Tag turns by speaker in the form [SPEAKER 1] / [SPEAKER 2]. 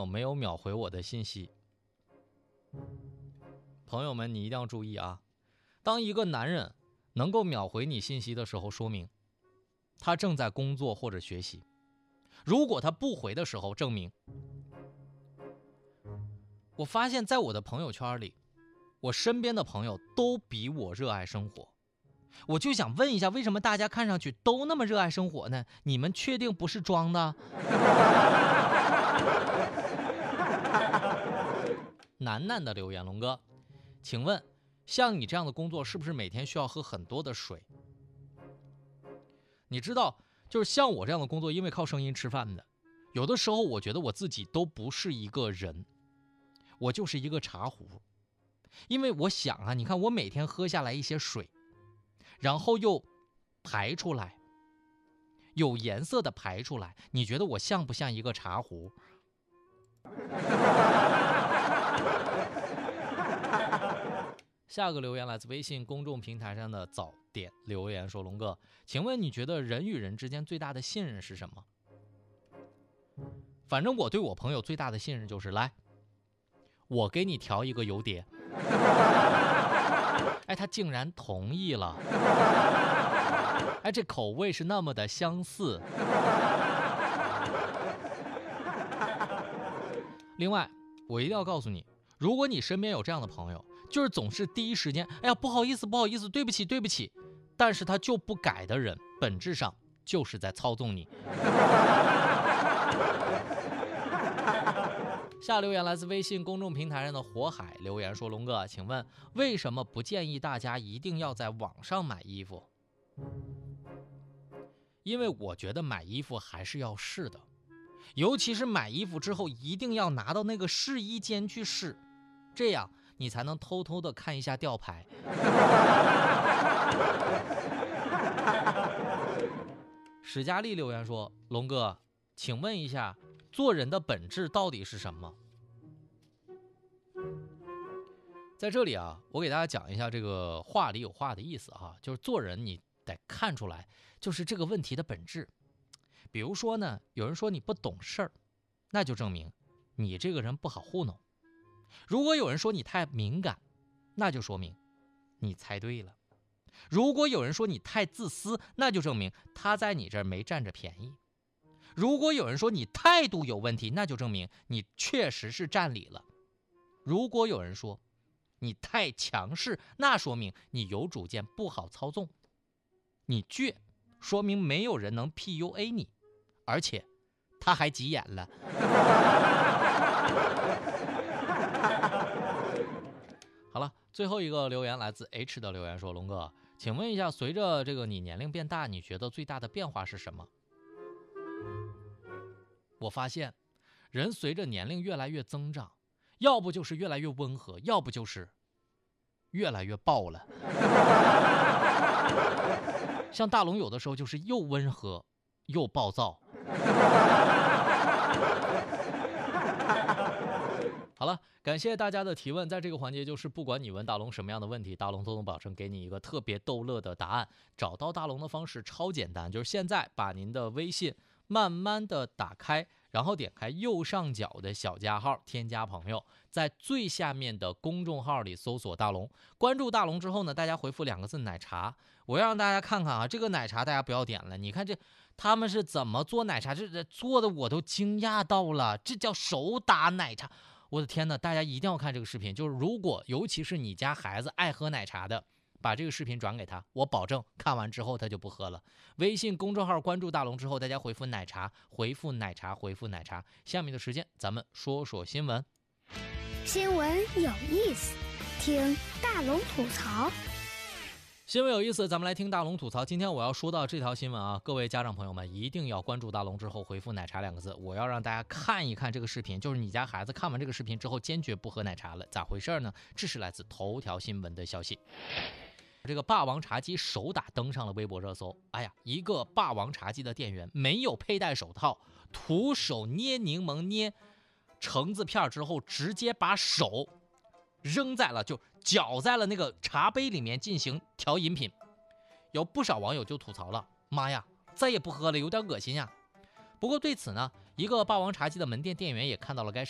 [SPEAKER 1] 没有秒回我的信息。朋友们，你一定要注意啊，当一个男人能够秒回你信息的时候，说明他正在工作或者学习。如果他不回的时候，证明我发现在我的朋友圈里，我身边的朋友都比我热爱生活。我就想问一下，为什么大家看上去都那么热爱生活呢？你们确定不是装的？楠楠的留言，龙哥，请问像你这样的工作是不是每天需要喝很多的水？你知道，就是像我这样的工作，因为靠声音吃饭的，有的时候我觉得我自己都不是一个人，我就是一个茶壶。因为我想啊，你看我每天喝下来一些水，然后又排出来，有颜色的排出来，你觉得我像不像一个茶壶？下个留言来自微信公众平台上的早点留言说，龙哥，请问你觉得人与人之间最大的信任是什么？反正我对我朋友最大的信任就是，来，我给你调一个油碟。哎，他竟然同意了。哎，这口味是那么的相似。另外，我一定要告诉你，如果你身边有这样的朋友，就是总是第一时间，哎呀，不好意思，对不起，但是他就不改的人，本质上就是在操纵你。下留言来自微信公众平台上的火海留言说，龙哥，请问为什么不建议大家一定要在网上买衣服？因为我觉得买衣服还是要试的，尤其是买衣服之后一定要拿到那个试衣间去试，这样你才能偷偷的看一下吊牌。史佳丽留言说，龙哥，请问一下，做人的本质到底是什么？在这里啊，我给大家讲一下这个话里有话的意思哈，就是做人你得看出来，就是这个问题的本质。比如说呢，有人说你不懂事儿，那就证明你这个人不好糊弄。如果有人说你太敏感，那就说明你猜对了。如果有人说你太自私，那就证明他在你这儿没占着便宜。如果有人说你态度有问题，那就证明你确实是占理了。如果有人说你太强势，那说明你有主见，不好操纵。你倔，说明没有人能 PUA 你，而且他还急眼了。好了，最后一个留言来自 H 的留言说，龙哥，请问一下，随着这个你年龄变大，你觉得最大的变化是什么？我发现人随着年龄越来越增长，要不就是越来越温和，要不就是越来越爆了。像大龙有的时候就是又温和又暴躁。好了，感谢大家的提问。在这个环节，就是不管你问大龙什么样的问题，大龙都能保证给你一个特别逗乐的答案。找到大龙的方式超简单，就是现在把您的微信慢慢的打开，然后点开右上角的小加号，添加朋友，在最下面的公众号里搜索大龙，关注大龙之后呢，大家回复2个字奶茶。我要让大家看看啊，这个奶茶大家不要点了，你看这他们是怎么做奶茶，这做的我都惊讶到了，这叫手打奶茶。我的天哪，大家一定要看这个视频，就是如果尤其是你家孩子爱喝奶茶的，把这个视频转给他，我保证看完之后他就不喝了。微信公众号关注大龙之后，大家回复奶茶，回复奶茶，回复奶茶。下面的时间咱们说说新闻。
[SPEAKER 2] 新闻有意思，听大龙吐槽。
[SPEAKER 1] 新闻有意思，咱们来听大龙吐槽。今天我要说到这条新闻啊，各位家长朋友们一定要关注大龙之后回复奶茶2个字，我要让大家看一看这个视频，就是你家孩子看完这个视频之后坚决不喝奶茶了，咋回事呢？这是来自头条新闻的消息。这个霸王茶姬手打登上了微博热搜。哎呀，一个霸王茶姬的店员没有佩戴手套，徒手捏柠檬捏橙子片之后，直接把手扔在了，就搅在了那个茶杯里面进行调饮品。有不少网友就吐槽了，妈呀，再也不喝了，有点恶心呀。不过对此呢，一个霸王茶姬的门店店员也看到了该